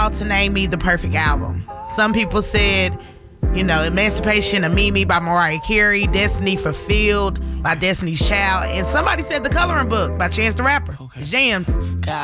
to name me the perfect album. Some people said, Emancipation of Mimi by Mariah Carey, Destiny Fulfilled by Destiny's Child, and somebody said The Coloring Book by Chance the Rapper. Okay. Jams.